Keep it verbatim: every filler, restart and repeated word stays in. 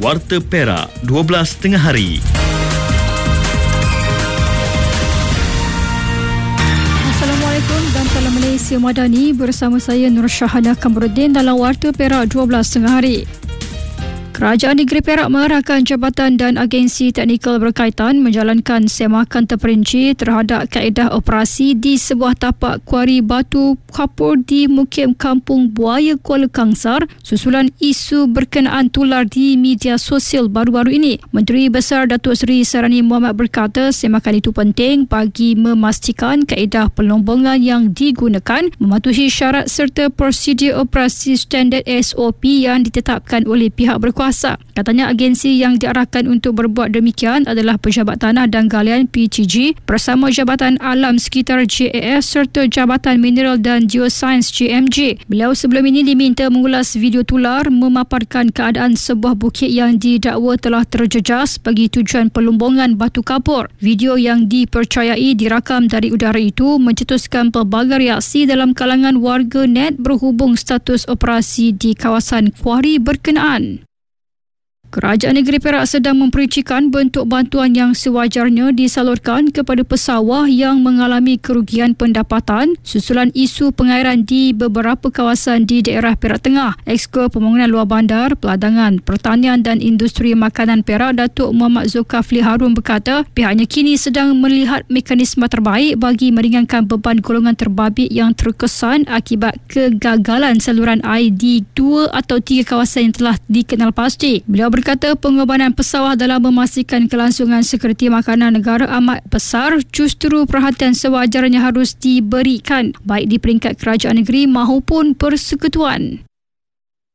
Warta Perak dua belas tengah hari. Assalamualaikum dan salam Malaysia Madani, bersama saya Nur Syahana Kamarudin dalam Warta Perak dua belas tengah hari. Kerajaan Negeri Perak mengarahkan jabatan dan agensi teknikal berkaitan menjalankan semakan terperinci terhadap kaedah operasi di sebuah tapak kuari batu kapur di Mukim Kampung Buaya Kuala Kangsar susulan isu berkenaan tular di media sosial baru-baru ini. Menteri Besar Datuk Seri Sarani Muhammad berkata semakan itu penting bagi memastikan kaedah pelombongan yang digunakan mematuhi syarat serta prosedur operasi standard S O P yang ditetapkan oleh pihak berkuasa. Katanya agensi yang diarahkan untuk berbuat demikian adalah Pejabat Tanah dan Galian P T G bersama Jabatan Alam Sekitar J A S serta Jabatan Mineral dan Geosains J M J. Beliau sebelum ini diminta mengulas video tular memaparkan keadaan sebuah bukit yang didakwa telah terjejas bagi tujuan pelombongan batu kapur. Video yang dipercayai dirakam dari udara itu mencetuskan pelbagai reaksi dalam kalangan warga net berhubung status operasi di kawasan kuari berkenaan. Kerajaan Negeri Perak sedang memperincikan bentuk bantuan yang sewajarnya disalurkan kepada pesawah yang mengalami kerugian pendapatan susulan isu pengairan di beberapa kawasan di daerah Perak Tengah. Exco Pembangunan Luar Bandar, Peladangan, Pertanian dan Industri Makanan Perak Datuk Muhammad Zulkafli Harun berkata pihaknya kini sedang melihat mekanisme terbaik bagi meringankan beban golongan terbabit yang terkesan akibat kegagalan saluran air di dua atau tiga kawasan yang telah dikenal pasti. Beliau berkata pengorbanan pesawah dalam memastikan kelangsungan sekuriti makanan negara amat besar, justru perhatian sewajarnya harus diberikan baik di peringkat kerajaan negeri maupun persekutuan.